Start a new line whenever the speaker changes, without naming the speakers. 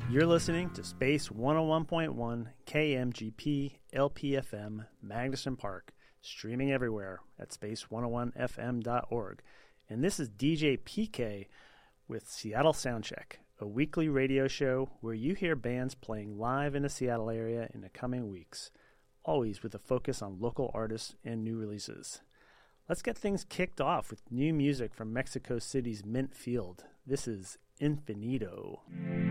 You're listening to Space 101.1 KMGP LPFM Magnuson Park, streaming everywhere at space101fm.org. And this is DJ PK with Seattle Soundcheck, a weekly radio show where you hear bands playing live in the Seattle area in the coming weeks, always with a focus on local artists and new releases. Let's get things kicked off with new music from Mexico City's Mint Field. This is Infinito.